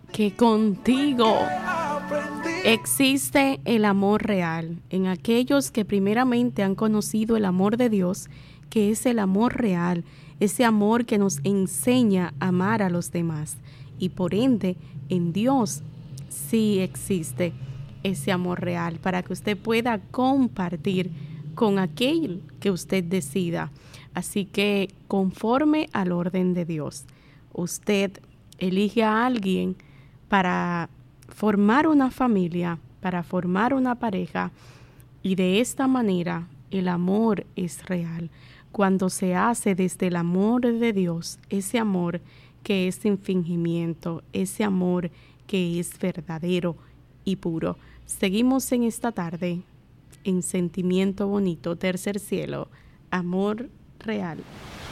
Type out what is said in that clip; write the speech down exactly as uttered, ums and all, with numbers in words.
que contigo existe el amor real en aquellos que primeramente han conocido el amor de Dios, que es el amor real, ese amor que nos enseña a amar a los demás. Y por ende, en Dios sí existe ese amor real para que usted pueda compartir con aquel que usted decida. Así que conforme al orden de Dios, usted elige a alguien para formar una familia, para formar una pareja, y de esta manera el amor es real. Cuando se hace desde el amor de Dios, ese amor que es sin fingimiento, ese amor que es verdadero y puro. Seguimos en esta tarde en Sentimiento Bonito, Tercer Cielo, Amor Real.